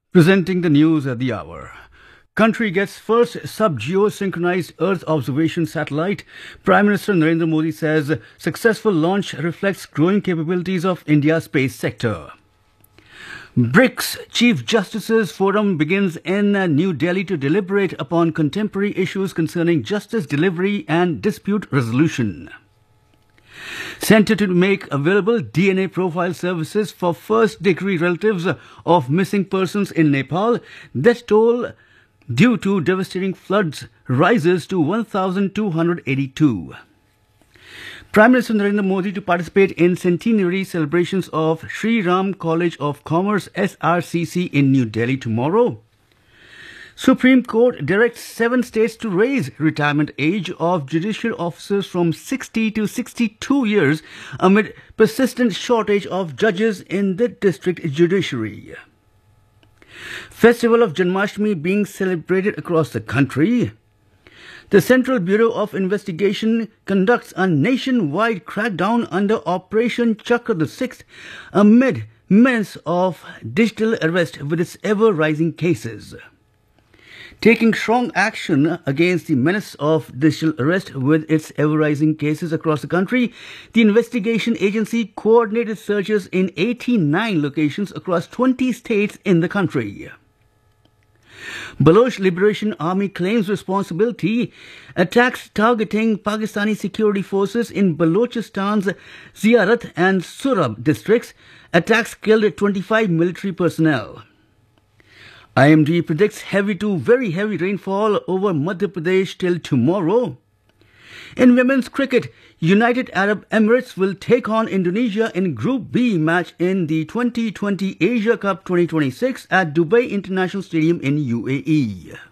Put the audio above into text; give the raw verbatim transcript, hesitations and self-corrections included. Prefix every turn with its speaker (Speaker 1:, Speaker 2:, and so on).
Speaker 1: Presenting the news at the hour. Country gets first sub-geosynchronized Earth observation satellite. Prime Minister Narendra Modi says successful launch reflects growing capabilities of India's space sector. BRICS Chief Justices Forum begins in New Delhi to deliberate upon contemporary issues concerning justice delivery and dispute resolution. Centre to make available D N A profile services for first-degree relatives of missing persons in Nepal. Death toll due to devastating floods rises to one thousand two hundred eighty-two. Prime Minister Narendra Modi to participate in centenary celebrations of Sri Ram College of Commerce S R C C in New Delhi tomorrow. Supreme Court directs seven states to raise retirement age of judicial officers from sixty to sixty-two years amid persistent shortage of judges in the district judiciary. Festival of Janmashtami being celebrated across the country. The Central Bureau of Investigation conducts a nationwide crackdown under Operation Chakra the Sixth amid menace of digital arrest with its ever-rising cases. Taking strong action against the menace of digital arrest with its ever-rising cases across the country, the investigation agency coordinated searches in eighty-nine locations across twenty states in the country. Baloch Liberation Army claims responsibility. Attacks targeting Pakistani security forces in Balochistan's Ziyarat and Surab districts. Attacks killed twenty-five military personnel. I M D predicts heavy to very heavy rainfall over Madhya Pradesh till tomorrow. In women's cricket, United Arab Emirates will take on Indonesia in Group B match in the twenty twenty Asia Cup twenty twenty-six at Dubai International Stadium in U A E.